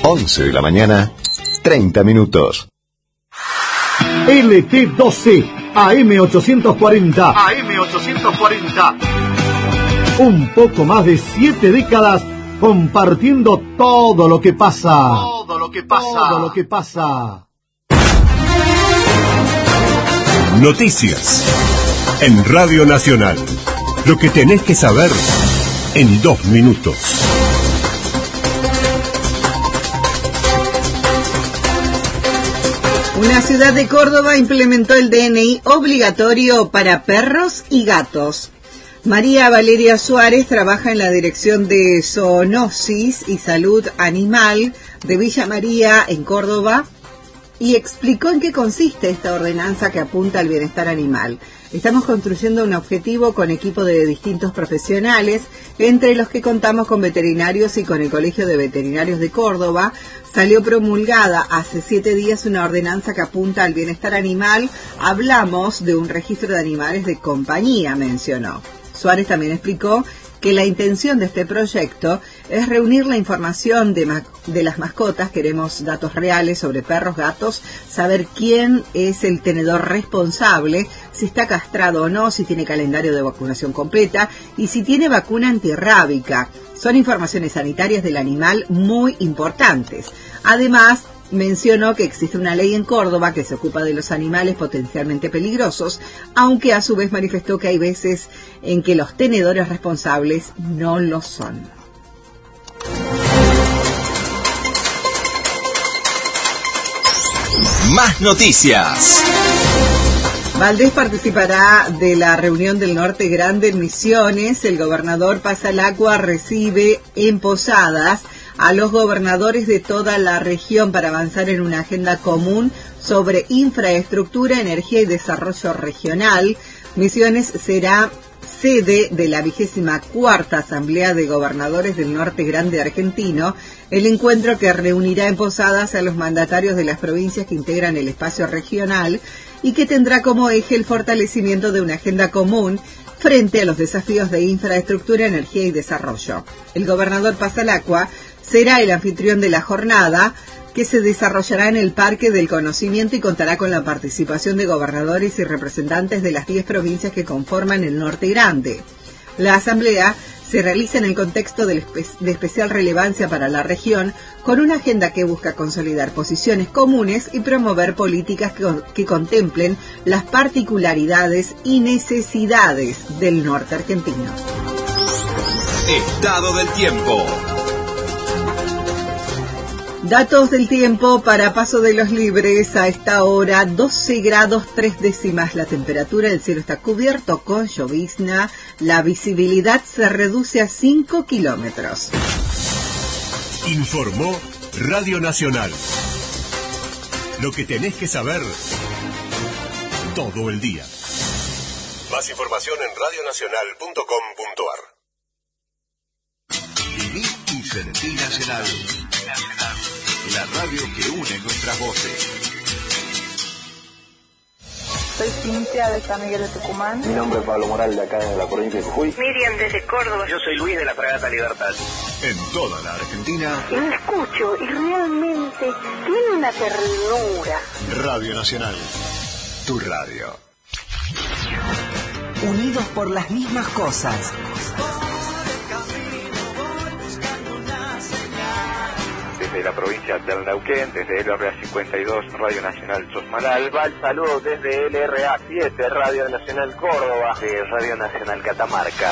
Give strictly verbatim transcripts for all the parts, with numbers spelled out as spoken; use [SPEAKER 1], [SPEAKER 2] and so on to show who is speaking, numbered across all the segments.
[SPEAKER 1] once de la mañana, treinta minutos.
[SPEAKER 2] L T doce, A M ochocientos cuarenta.
[SPEAKER 3] A M ochocientos cuarenta.
[SPEAKER 2] Un poco más de siete décadas compartiendo todo lo que pasa.
[SPEAKER 3] Todo lo que pasa.
[SPEAKER 2] Todo lo que pasa.
[SPEAKER 4] Noticias en Radio Nacional. Lo que tenés que saber en dos minutos.
[SPEAKER 5] Una ciudad de Córdoba implementó el D N I obligatorio para perros y gatos. María Valeria Suárez trabaja en la Dirección de Zoonosis y Salud Animal de Villa María, en Córdoba, y explicó en qué consiste esta ordenanza que apunta al bienestar animal. Estamos construyendo un objetivo con equipo de distintos profesionales, entre los que contamos con veterinarios y con el Colegio de Veterinarios de Córdoba. Salió promulgada hace siete días una ordenanza que apunta al bienestar animal. Hablamos de un registro de animales de compañía, mencionó. Suárez también explicó que la intención de este proyecto es reunir la información de, ma- de las mascotas. Queremos datos reales sobre perros, gatos, saber quién es el tenedor responsable, si está castrado o no, si tiene calendario de vacunación completa y si tiene vacuna antirrábica. Son informaciones sanitarias del animal muy importantes. Además, mencionó que existe una ley en Córdoba que se ocupa de los animales potencialmente peligrosos, aunque a su vez manifestó que hay veces en que los tenedores responsables no lo son.
[SPEAKER 1] Más noticias.
[SPEAKER 5] Valdés participará de la reunión del Norte Grande en Misiones. El gobernador Pasalacua recibe en Posadas a los gobernadores de toda la región para avanzar en una agenda común sobre infraestructura, energía y desarrollo regional. Misiones será sede de la vigésima cuarta Asamblea de Gobernadores del Norte Grande Argentino, el encuentro que reunirá en Posadas a los mandatarios de las provincias que integran el espacio regional y que tendrá como eje el fortalecimiento de una agenda común frente a los desafíos de infraestructura, energía y desarrollo. El gobernador Pasalacua será el anfitrión de la jornada, que se desarrollará en el Parque del Conocimiento y contará con la participación de gobernadores y representantes de las diez provincias que conforman el Norte Grande. La asamblea se realiza en el contexto de, espe- de especial relevancia para la región, con una agenda que busca consolidar posiciones comunes y promover políticas que, que contemplen las particularidades y necesidades del norte argentino.
[SPEAKER 1] Estado del tiempo.
[SPEAKER 5] Datos del tiempo para Paso de los Libres. A esta hora, doce grados tres décimas la temperatura, el cielo está cubierto con llovizna, la visibilidad se reduce a cinco kilómetros.
[SPEAKER 4] Informó Radio Nacional. Lo que tenés que saber todo el día. Más información en radio nacional punto com punto ar.
[SPEAKER 6] Viví y sentí Nacional. La radio que une nuestras voces.
[SPEAKER 7] Soy Cintia de San Miguel de Tucumán.
[SPEAKER 8] Mi nombre es Pablo Moral, de acá de la provincia de Jujuy.
[SPEAKER 7] Miriam desde Córdoba.
[SPEAKER 9] Yo soy Luis de la Fragata Libertad.
[SPEAKER 6] En toda la Argentina.
[SPEAKER 7] Y me escucho y realmente tiene una ternura.
[SPEAKER 6] Radio Nacional, tu radio.
[SPEAKER 10] Unidos por las mismas cosas.
[SPEAKER 11] Desde la provincia del Neuquén, desde L R A cincuenta y dos, Radio Nacional Chosmalal.
[SPEAKER 9] Va el saludo desde L R A siete, Radio Nacional Córdoba.
[SPEAKER 11] De Radio Nacional Catamarca.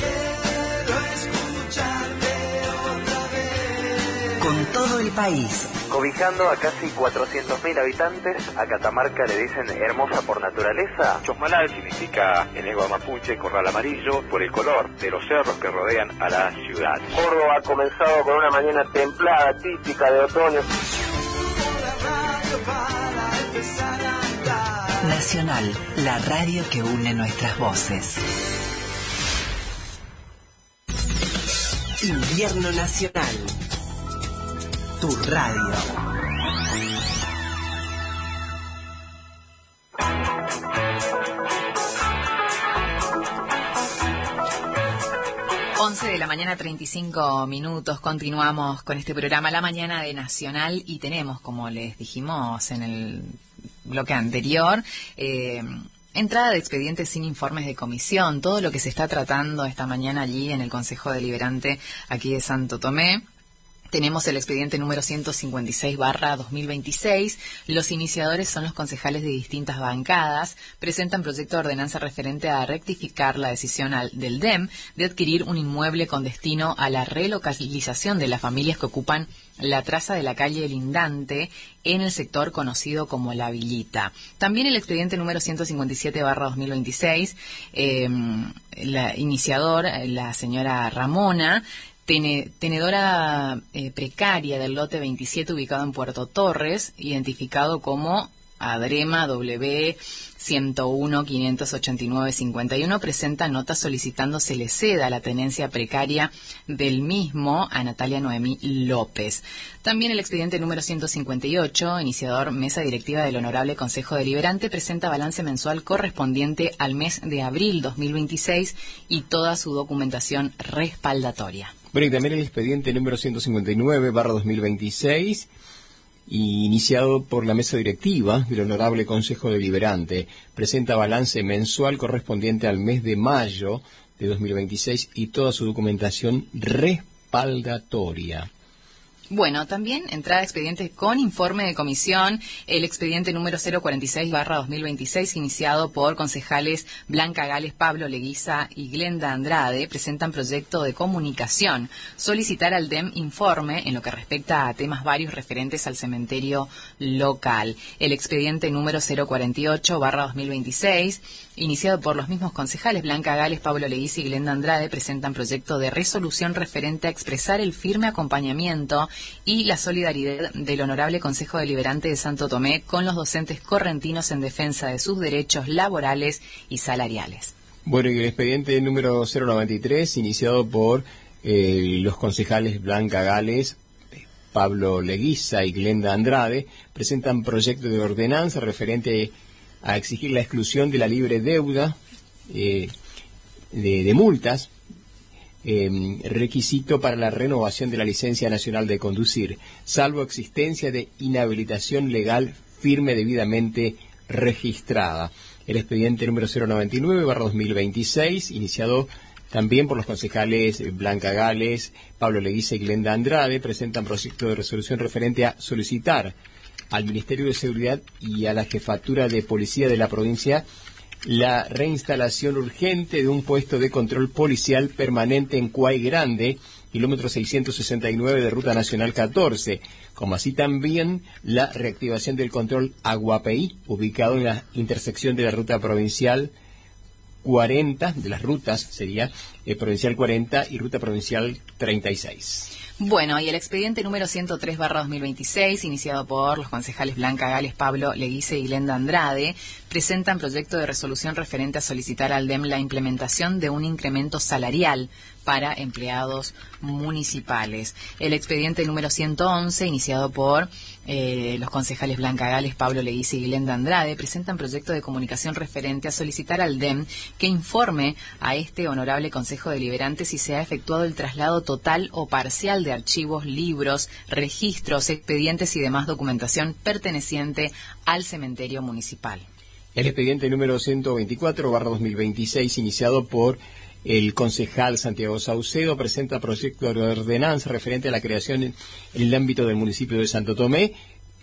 [SPEAKER 10] Con todo el país.
[SPEAKER 11] Cobijando a casi cuatrocientos mil habitantes, a Catamarca le dicen hermosa por naturaleza. Chosmalal significa en lengua mapuche corral amarillo por el color de los cerros que rodean a la ciudad.
[SPEAKER 9] Córdoba ha comenzado con una mañana templada, típica de otoño.
[SPEAKER 10] Nacional, la radio que une nuestras voces. Invierno Nacional. Tu radio.
[SPEAKER 12] once de la mañana, treinta y cinco minutos. Continuamos con este programa La Mañana de Nacional y tenemos, como les dijimos en el bloque anterior, eh, entrada de expedientes sin informes de comisión. Todo lo que se está tratando esta mañana allí en el Consejo Deliberante aquí de Santo Tomé. Tenemos el expediente número ciento cincuenta y seis barra dos mil veintiséis. Los iniciadores son los concejales de distintas bancadas. Presentan proyecto de ordenanza referente a rectificar la decisión al, del D E M de adquirir un inmueble con destino a la relocalización de las familias que ocupan la traza de la calle Lindante en el sector conocido como La Villita. También el expediente número ciento cincuenta y siete barra dos mil veintiséis. Eh, la iniciador, la señora Ramona, tenedora eh, precaria del lote veintisiete ubicado en Puerto Torres, identificado como Adrema W ciento uno, quinientos ochenta y nueve, cincuenta y uno, presenta nota solicitando se le ceda la tenencia precaria del mismo a Natalia Noemí López. También el expediente número ciento cincuenta y ocho, iniciador mesa directiva del Honorable Consejo Deliberante, presenta balance mensual correspondiente al mes de abril dos mil veintiséis y toda su documentación respaldatoria.
[SPEAKER 13] Bueno, y también el expediente número ciento cincuenta y nueve barra dos mil veintiséis, iniciado por la mesa directiva del Honorable Consejo Deliberante, presenta balance mensual correspondiente al mes de mayo de dos mil veintiséis y toda su documentación respaldatoria.
[SPEAKER 12] Bueno, también entrada de expediente con informe de comisión, el expediente número cero cuarenta y seis barra dos mil veintiséis, iniciado por concejales Blanca Gales, Pablo Leguiza y Glenda Andrade, presentan proyecto de comunicación. Solicitar al D E M informe en lo que respecta a temas varios referentes al cementerio local. El expediente número cero cuarenta y ocho barra dos mil veintiséis, iniciado por los mismos concejales Blanca Gales, Pablo Leguiza y Glenda Andrade, presentan proyecto de resolución referente a expresar el firme acompañamiento y la solidaridad del Honorable Consejo Deliberante de Santo Tomé con los docentes correntinos en defensa de sus derechos laborales y salariales.
[SPEAKER 13] Bueno, y el expediente número cero noventa y tres, iniciado por eh, los concejales Blanca Gales, Pablo Leguiza y Glenda Andrade, presentan proyecto de ordenanza referente a exigir la exclusión de la libre deuda eh, de, de multas, Eh, requisito para la renovación de la licencia nacional de conducir, salvo existencia de inhabilitación legal firme debidamente registrada. El expediente número cero noventa y nueve barra dos mil veintiséis, iniciado también por los concejales Blanca Gales, Pablo Leguiza y Glenda Andrade, presentan proyecto de resolución referente a solicitar al Ministerio de Seguridad y a la Jefatura de Policía de la provincia la reinstalación urgente de un puesto de control policial permanente en Cuay Grande, kilómetro seiscientos sesenta y nueve de Ruta Nacional catorce, como así también la reactivación del control Aguapeí, ubicado en la intersección de la Ruta Provincial cuarenta, de las rutas sería eh, Provincial cuarenta y Ruta Provincial treinta y seis.
[SPEAKER 12] Bueno, y el expediente número ciento tres barra dos mil veintiséis, iniciado por los concejales Blanca Gales, Pablo Leguiza y Glenda Andrade, presentan proyecto de resolución referente a solicitar al D E M la implementación de un incremento salarial para empleados municipales. El expediente número ciento once, iniciado por eh, los concejales Blanca Gales, Pablo Leguiza y Glenda Andrade, presentan proyecto de comunicación referente a solicitar al D E M que informe a este honorable Consejo Deliberante si se ha efectuado el traslado total o parcial de archivos, libros, registros, expedientes y demás documentación perteneciente al cementerio municipal.
[SPEAKER 13] El expediente número ciento veinticuatro barra dos mil veintiséis, iniciado por el concejal Santiago Saucedo, presenta proyecto de ordenanza referente a la creación en, en el ámbito del municipio de Santo Tomé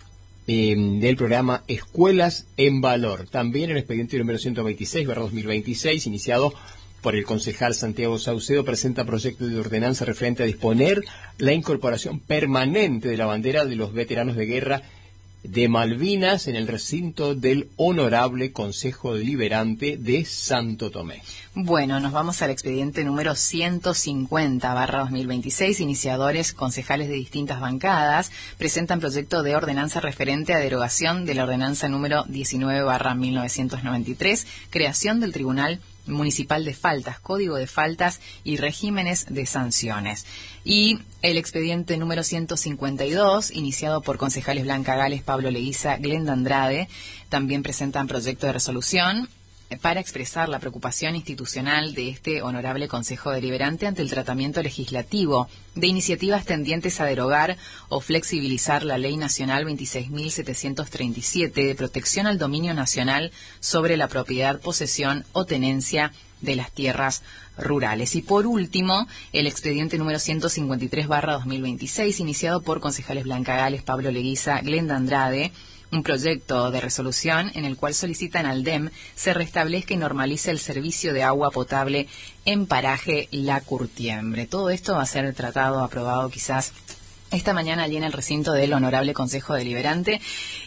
[SPEAKER 13] eh, del programa Escuelas en Valor. También el expediente número ciento veintiséis barra dos mil veintiséis, iniciado por el concejal Santiago Saucedo, presenta proyecto de ordenanza referente a disponer la incorporación permanente de la bandera de los veteranos de guerra de Malvinas en el recinto del Honorable Consejo Deliberante de Santo Tomé.
[SPEAKER 12] Bueno, nos vamos al expediente número ciento cincuenta barra dos mil veintiséis. Iniciadores, concejales de distintas bancadas, presentan proyecto de ordenanza referente a derogación de la ordenanza número diecinueve barra mil novecientos noventa y tres, creación del Tribunal Municipal de Faltas, Código de Faltas y Regímenes de Sanciones. Y el expediente número ciento cincuenta y dos, iniciado por concejales Blanca Gales, Pablo Leguiza, Glenda Andrade, también presentan proyecto de resolución para expresar la preocupación institucional de este honorable Consejo Deliberante ante el tratamiento legislativo de iniciativas tendientes a derogar o flexibilizar la Ley Nacional veintiséis mil setecientos treinta y siete de protección al dominio nacional sobre la propiedad, posesión o tenencia de las tierras rurales. Y por último, el expediente número ciento cincuenta y tres barra dos mil veintiséis, iniciado por concejales Blanca Gales, Pablo Leguiza, Glenda Andrade, un proyecto de resolución en el cual solicitan al D E M se restablezca y normalice el servicio de agua potable en paraje La Curtiembre. Todo esto va a ser tratado, aprobado quizás esta mañana allí en el recinto del Honorable Consejo Deliberante,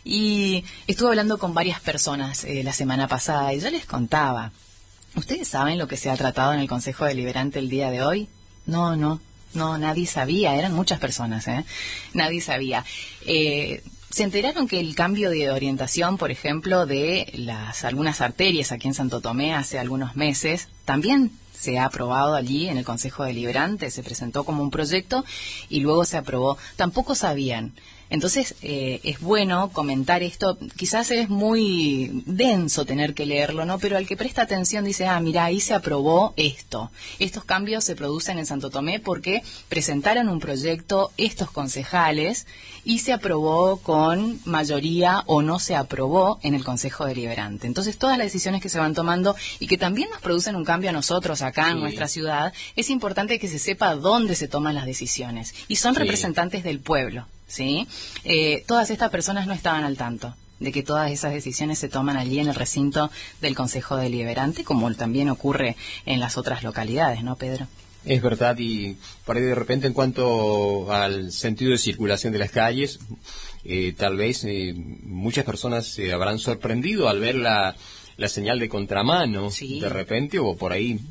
[SPEAKER 12] y estuve hablando con varias personas eh, la semana pasada y yo les contaba, ¿ustedes saben lo que se ha tratado en el Consejo Deliberante el día de hoy? No, no, no, nadie sabía, eran muchas personas, ¿eh? Nadie sabía. Eh... Se enteraron que el cambio de orientación, por ejemplo, de las algunas arterias aquí en Santo Tomé hace algunos meses, también se ha aprobado allí en el Consejo Deliberante, se presentó como un proyecto y luego se aprobó. Tampoco sabían. Entonces, eh, es bueno comentar esto. Quizás es muy denso tener que leerlo, ¿no? Pero al que presta atención dice, ah, mira, ahí se aprobó esto. Estos cambios se producen en Santo Tomé porque presentaron un proyecto estos concejales y se aprobó con mayoría o no se aprobó en el Consejo Deliberante. Entonces, todas las decisiones que se van tomando y que también nos producen un cambio a nosotros acá sí. en nuestra ciudad, es importante que se sepa dónde se toman las decisiones. Y son sí. representantes del pueblo. ¿Sí? Eh, todas estas personas no estaban al tanto de que todas esas decisiones se toman allí en el recinto del Consejo Deliberante, como también ocurre en las otras localidades, ¿no, Pedro?
[SPEAKER 13] Es verdad, y por ahí de repente en cuanto al sentido de circulación de las calles, eh, tal vez eh, muchas personas se habrán sorprendido al ver la, la señal de contramano sí. de repente, o por ahí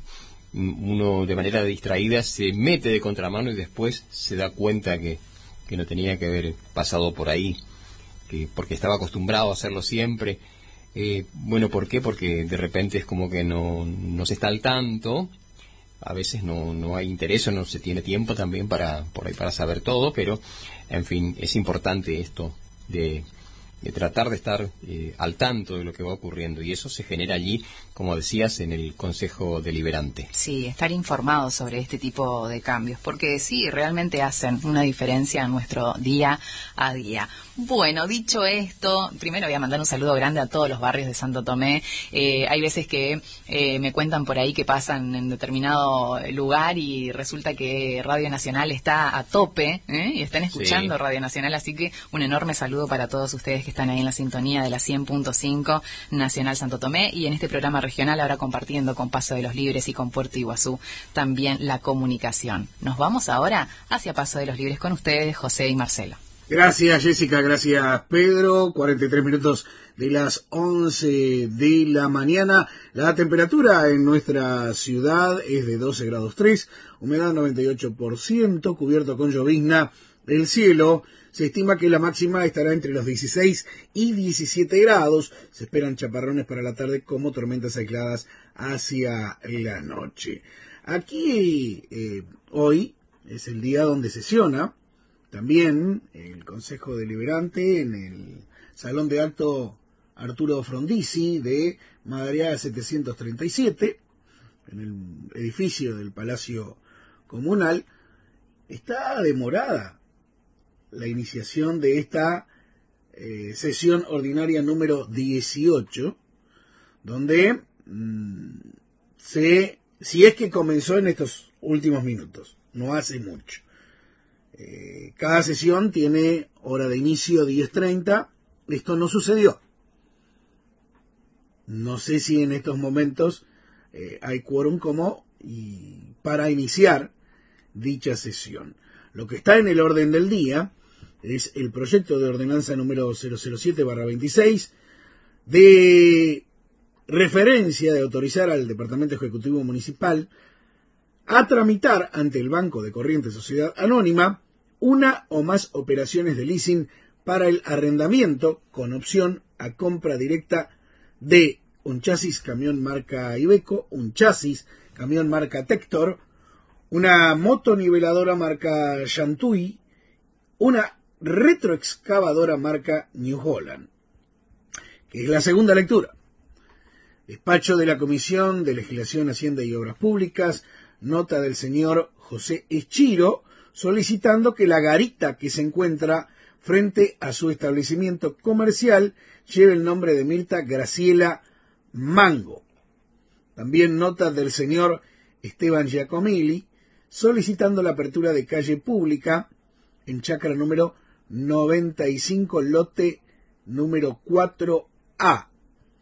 [SPEAKER 13] uno de manera distraída se mete de contramano y después se da cuenta que que no tenía que haber pasado por ahí, que porque estaba acostumbrado a hacerlo siempre. Eh, bueno, ¿por qué? Porque de repente es como que no, no se está al tanto, a veces no, no hay interés o no se tiene tiempo también para, por ahí para saber todo, pero en fin, es importante esto de, de tratar de estar eh, al tanto de lo que va ocurriendo, y eso se genera allí, como decías, en el Consejo Deliberante.
[SPEAKER 12] Sí, estar informados sobre este tipo de cambios, porque sí, realmente hacen una diferencia en nuestro día a día. Bueno, dicho esto, primero voy a mandar un saludo grande a todos los barrios de Santo Tomé. Eh, hay veces que eh, me cuentan por ahí que pasan en determinado lugar y resulta que Radio Nacional está a tope, ¿eh? Y están escuchando sí. Radio Nacional, así que un enorme saludo para todos ustedes que están ahí en la sintonía de la cien punto cinco Nacional Santo Tomé, y en este programa regional ahora compartiendo con Paso de los Libres y con Puerto Iguazú también la comunicación. Nos vamos ahora hacia Paso de los Libres con ustedes, José y Marcelo.
[SPEAKER 2] Gracias, Jessica, gracias, Pedro. cuarenta y tres minutos de las once de la mañana. La temperatura en nuestra ciudad es de doce grados tres, humedad noventa y ocho por ciento, cubierto con llovizna el cielo. Se estima que la máxima estará entre los dieciséis y diecisiete grados. Se esperan chaparrones para la tarde como tormentas aisladas hacia la noche. Aquí, eh, hoy, es el día donde sesiona también el Consejo Deliberante en el Salón de Acto Arturo Frondizi de Madariaga setecientos treinta y siete, en el edificio del Palacio Comunal. Está demorada la iniciación de esta eh, sesión ordinaria número dieciocho, donde mmm, se, si es que comenzó en estos últimos minutos, no hace mucho. Eh, cada sesión tiene hora de inicio diez treinta. Esto no sucedió. No sé si en estos momentos eh, hay quórum como y para iniciar dicha sesión. Lo que está en el orden del día es el proyecto de ordenanza número cero cero siete barra veintiséis de referencia de autorizar al Departamento Ejecutivo Municipal a tramitar ante el Banco de Corriente Sociedad Anónima una o más operaciones de leasing para el arrendamiento con opción a compra directa de un chasis camión marca Iveco, un chasis camión marca Tector, una motoniveladora marca Shantui, una retroexcavadora marca New Holland, que es la segunda lectura. Despacho de la Comisión de Legislación, Hacienda y Obras Públicas, nota del señor José Eschiro, solicitando que la garita que se encuentra frente a su establecimiento comercial lleve el nombre de Mirta Graciela Mango. También nota del señor Esteban Giacomilli, solicitando la apertura de calle pública en chacra número noventa y cinco, lote número cuatro A.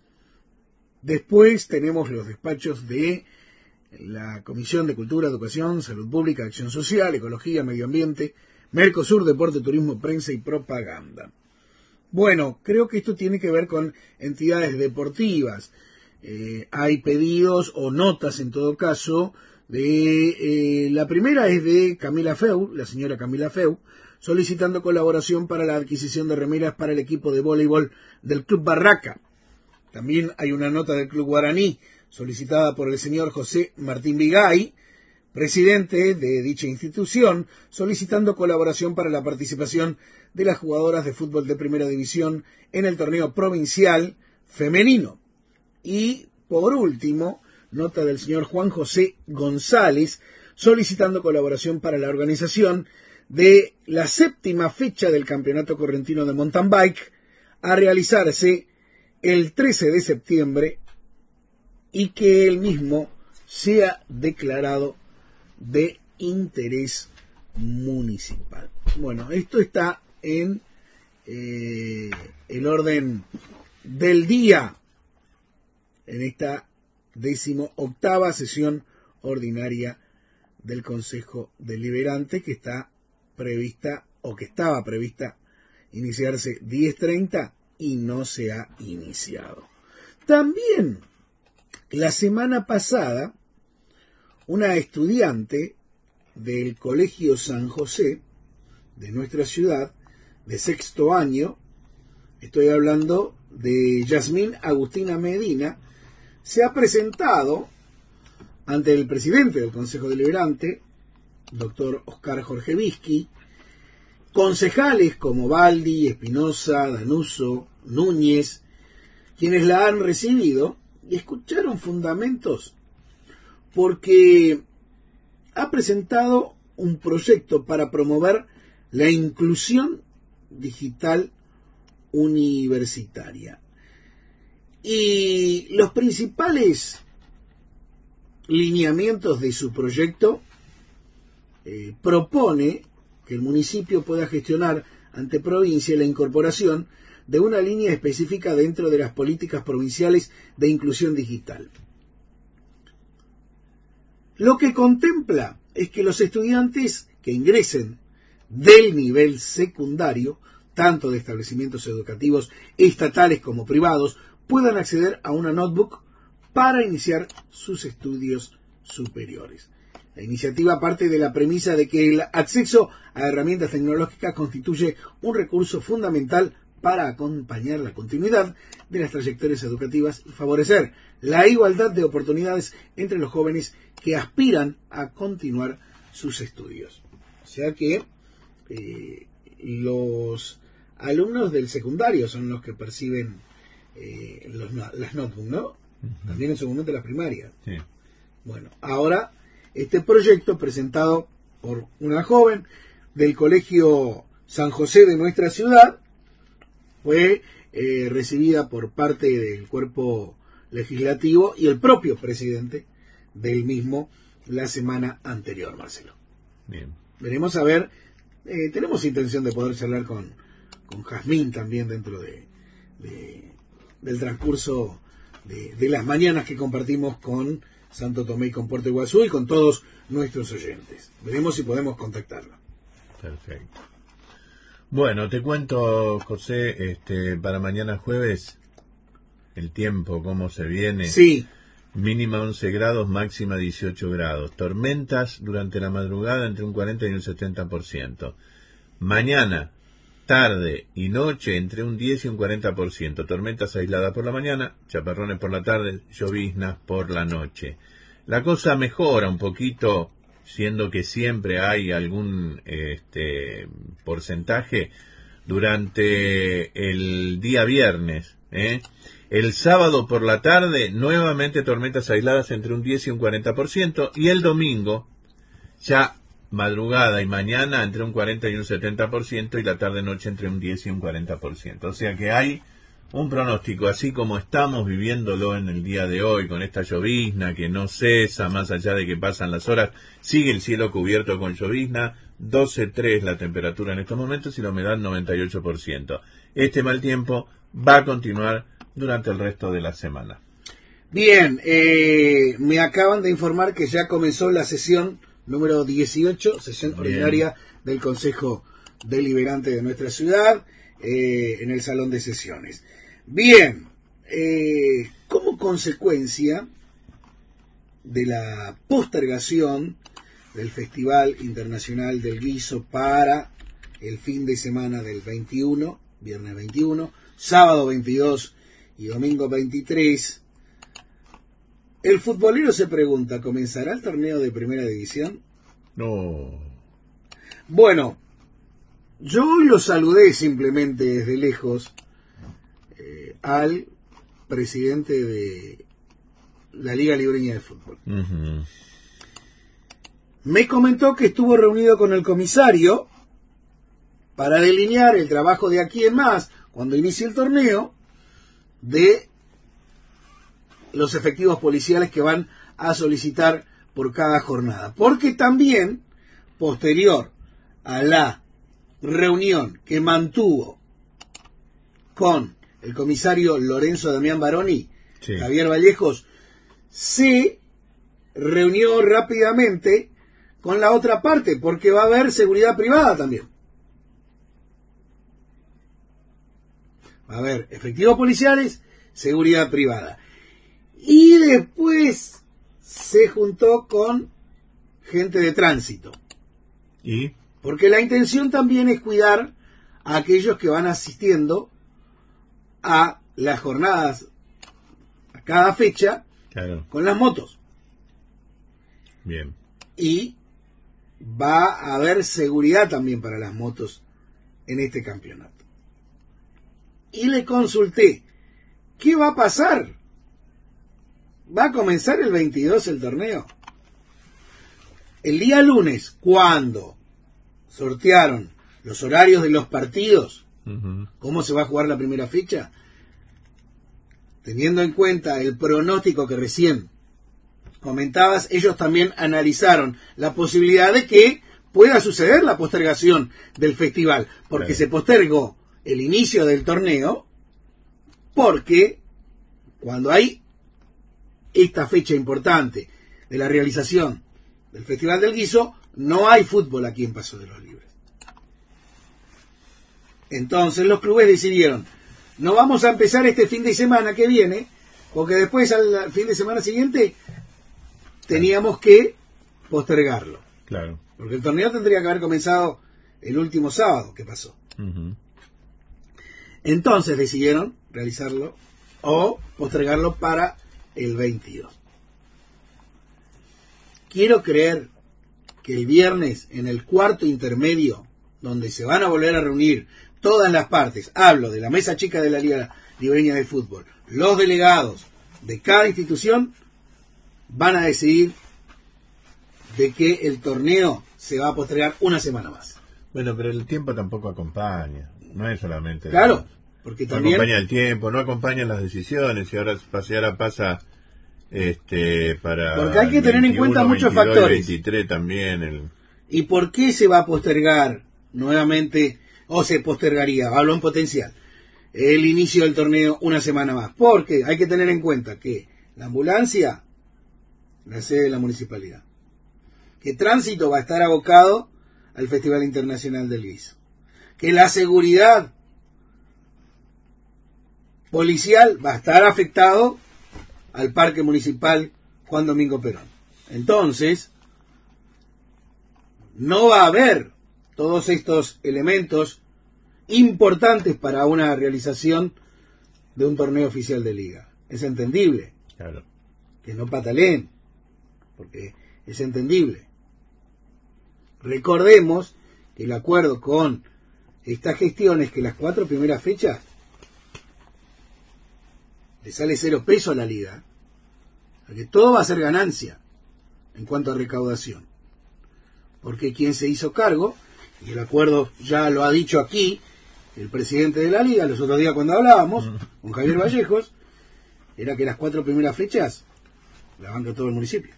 [SPEAKER 2] Después tenemos los despachos de la Comisión de Cultura, Educación, Salud Pública, Acción Social, Ecología, Medio Ambiente, Mercosur, Deporte, Turismo, Prensa y Propaganda. Bueno, creo que esto tiene que ver con entidades deportivas. Eh, hay pedidos o notas, en todo caso, de eh, la primera es de Camila Feu, la señora Camila Feu, solicitando colaboración para la adquisición de remeras para el equipo de voleibol del Club Barraca. También hay una nota del Club Guaraní, solicitada por el señor José Martín Vigay, presidente de dicha institución, solicitando colaboración para la participación de las jugadoras de fútbol de primera división en el torneo provincial femenino. Y, por último, nota del señor Juan José González, solicitando colaboración para la organización de la séptima fecha del Campeonato Correntino de Mountain Bike, a realizarse el trece de septiembre, y que el mismo sea declarado de interés municipal. Bueno, esto está en eh, el orden del día en esta decimoctava sesión ordinaria del Consejo Deliberante, que está prevista o que estaba prevista iniciarse diez treinta y no se ha iniciado. También la semana pasada, una estudiante del Colegio San José de nuestra ciudad, de sexto año, estoy hablando de Yasmín Agustina Medina, se ha presentado ante el presidente del Consejo Deliberante, doctor Oscar Jorge Vizqui, concejales como Baldi, Espinosa, Danuso, Núñez, quienes la han recibido y escucharon fundamentos, porque ha presentado un proyecto para promover la inclusión digital universitaria. Y los principales lineamientos de su proyecto eh, propone que el municipio pueda gestionar ante provincia la incorporación de una línea específica dentro de las políticas provinciales de inclusión digital. Lo que contempla es que los estudiantes que ingresen del nivel secundario, tanto de establecimientos educativos estatales como privados, puedan acceder a una notebook para iniciar sus estudios superiores. La iniciativa parte de la premisa de que el acceso a herramientas tecnológicas constituye un recurso fundamental para acompañar la continuidad de las trayectorias educativas y favorecer la igualdad de oportunidades entre los jóvenes que aspiran a continuar sus estudios. O sea que eh, los alumnos del secundario son los que perciben eh, los, las notebooks, ¿no? Uh-huh. También en su momento las primarias. Sí. Bueno, ahora este proyecto presentado por una joven del Colegio San José de nuestra ciudad fue eh, recibida por parte del cuerpo legislativo y el propio presidente del mismo la semana anterior, Marcelo. Bien. Veremos a ver, eh, tenemos intención de poder charlar con, con Jazmín también dentro de, de del transcurso de, de las mañanas que compartimos con Santo Tomé y con Puerto Iguazú y con todos nuestros oyentes. Veremos si podemos contactarlo.
[SPEAKER 14] Perfecto. Bueno, te cuento, José, este, para mañana jueves, el tiempo, cómo se viene.
[SPEAKER 2] Sí.
[SPEAKER 14] Mínima once grados, máxima dieciocho grados. Tormentas durante la madrugada entre un cuarenta y un setenta por ciento. Mañana, tarde y noche entre un diez y un cuarenta por ciento. Tormentas aisladas por la mañana, chaparrones por la tarde, lloviznas por la noche. La cosa mejora un poquito, siendo que siempre hay algún este, porcentaje durante el día viernes, ¿eh? El sábado por la tarde, nuevamente tormentas aisladas entre un diez y un cuarenta por ciento. Y el domingo, ya madrugada y mañana entre un cuarenta y un setenta por ciento. Y la tarde-noche entre un diez y un cuarenta por ciento. O sea que hay un pronóstico, así como estamos viviéndolo en el día de hoy, con esta llovizna que no cesa, más allá de que pasan las horas, sigue el cielo cubierto con llovizna, doce punto tres la temperatura en estos momentos y la humedad noventa y ocho por ciento. Este mal tiempo va a continuar durante el resto de la semana.
[SPEAKER 2] Bien, eh, me acaban de informar que ya comenzó la sesión número dieciocho, sesión
[SPEAKER 14] Bien.
[SPEAKER 2] ordinaria del Consejo Deliberante de nuestra ciudad, eh, en el Salón de Sesiones. Bien, eh, como consecuencia de la postergación del Festival Internacional del Guiso para el fin de semana del veintiuno, viernes veintiuno, sábado veintidós y domingo veintitrés, el futbolero se pregunta, ¿comenzará el torneo de primera división?
[SPEAKER 14] No.
[SPEAKER 2] Bueno, yo hoy lo saludé simplemente desde lejos eh, al presidente de la Liga Libreña de Fútbol.
[SPEAKER 14] Uh-huh.
[SPEAKER 2] Me comentó que estuvo reunido con el comisario para delinear el trabajo de aquí en más, cuando inicie el torneo, de los efectivos policiales que van a solicitar por cada jornada. Porque también, posterior a la reunión que mantuvo con el comisario Lorenzo Damián Baroni, sí. Javier Vallejos, se reunió rápidamente con la otra parte, porque va a haber seguridad privada también. Va a haber efectivos policiales, seguridad privada. Y después se juntó con gente de tránsito.
[SPEAKER 14] ¿Y?
[SPEAKER 2] Porque la intención también es cuidar a aquellos que van asistiendo a las jornadas, a cada fecha,
[SPEAKER 14] claro,
[SPEAKER 2] con las motos.
[SPEAKER 14] Bien.
[SPEAKER 2] Y va a haber seguridad también para las motos en este campeonato. Y le consulté, ¿qué va a pasar? ¿Va a comenzar el veintidós el torneo? El día lunes, cuando sortearon los horarios de los partidos, uh-huh, cómo se va a jugar la primera fecha, teniendo en cuenta el pronóstico que recién comentabas, ellos también analizaron la posibilidad de que pueda suceder la postergación del festival, porque claro, se postergó el inicio del torneo, porque cuando hay esta fecha importante de la realización del Festival del Guiso, no hay fútbol aquí en Paso de los Libres. Entonces los clubes decidieron, no vamos a empezar este fin de semana que viene, porque después al fin de semana siguiente teníamos que postergarlo.
[SPEAKER 14] Claro.
[SPEAKER 2] Porque el torneo tendría que haber comenzado el último sábado que pasó.
[SPEAKER 14] Uh-huh.
[SPEAKER 2] Entonces decidieron realizarlo o postergarlo para el veintidós. Quiero creer que el viernes, en el cuarto intermedio, donde se van a volver a reunir todas las partes, hablo de la mesa chica de la Liga Libreña de Fútbol, los delegados de cada institución, van a decidir de que el torneo se va a postergar una semana más.
[SPEAKER 14] Bueno, pero el tiempo tampoco acompaña, no es solamente...
[SPEAKER 2] Claro, porque también...
[SPEAKER 14] No acompaña el tiempo, no acompaña las decisiones, y ahora, y ahora pasa este para...
[SPEAKER 2] Porque hay que tener en cuenta muchos factores.
[SPEAKER 14] veintitrés también. El...
[SPEAKER 2] ¿Y por qué se va a postergar nuevamente, o se postergaría, hablo en potencial, el inicio del torneo una semana más? Porque hay que tener en cuenta que la ambulancia, la sede de la municipalidad, que tránsito va a estar abocado al Festival Internacional del Guiso, que la seguridad policial va a estar afectado al Parque Municipal Juan Domingo Perón. Entonces, no va a haber todos estos elementos importantes para una realización de un torneo oficial de liga. Es entendible.
[SPEAKER 14] Claro.
[SPEAKER 2] Que no pataleen, porque es entendible. Recordemos que el acuerdo con esta gestión es que las cuatro primeras fechas le sale cero peso a la liga, porque todo va a ser ganancia en cuanto a recaudación. Porque quien se hizo cargo, y el acuerdo ya lo ha dicho aquí el presidente de la liga los otros días cuando hablábamos con Javier Vallejos, era que las cuatro primeras fechas la banca todo el municipio.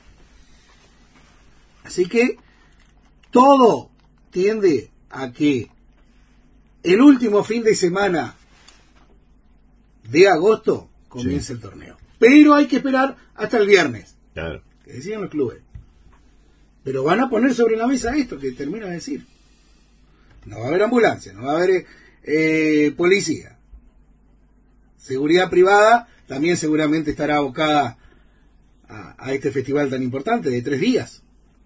[SPEAKER 2] Así que todo tiende a que el último fin de semana de agosto comience sí. el torneo. Pero hay que esperar hasta el viernes.
[SPEAKER 14] Claro.
[SPEAKER 2] Que decían los clubes. Pero van a poner sobre la mesa esto que termino de decir. No va a haber ambulancia, no va a haber eh, policía. Seguridad privada también seguramente estará abocada a, a este festival tan importante de tres días.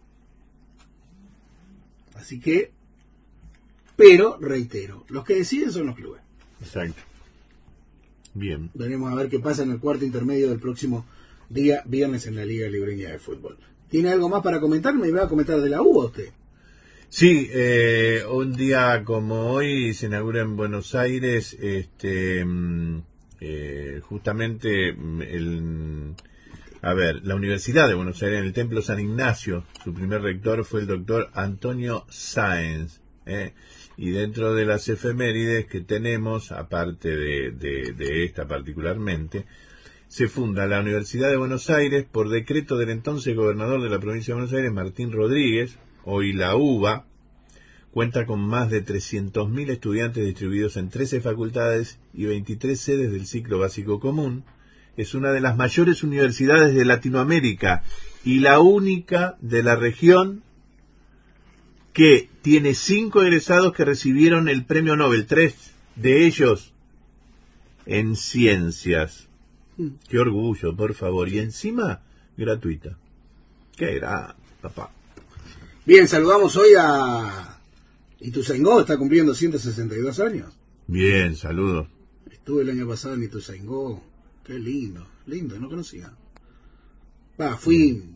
[SPEAKER 2] Así que, pero reitero, los que deciden son los clubes.
[SPEAKER 14] Exacto. Bien.
[SPEAKER 2] Veremos a ver qué pasa en el cuarto intermedio del próximo día viernes en la Liga Libreña de Fútbol. ¿Tiene algo más para comentar? ¿Me va a comentar de la U A usted?
[SPEAKER 14] Sí, eh, un día como hoy se inaugura en Buenos Aires este eh, justamente el... A ver, la Universidad de Buenos Aires, en el Templo San Ignacio, su primer rector fue el doctor Antonio Sáenz. ¿eh? Y dentro de las efemérides que tenemos, aparte de, de, de esta particularmente, se funda la Universidad de Buenos Aires por decreto del entonces gobernador de la provincia de Buenos Aires, Martín Rodríguez. Hoy la U B A cuenta con más de trescientos mil estudiantes distribuidos en trece facultades y veintitrés sedes del ciclo básico común. Es una de las mayores universidades de Latinoamérica y la única de la región que tiene cinco egresados que recibieron el premio Nobel, tres de ellos en ciencias. Qué orgullo, por favor. Y encima, gratuita. Qué grande, papá.
[SPEAKER 2] Bien, saludamos hoy a Ituzaingó, está cumpliendo ciento sesenta y dos años.
[SPEAKER 14] Bien, saludos.
[SPEAKER 2] Estuve el año pasado en Ituzaingó. Qué lindo, lindo, no conocía. Va, fui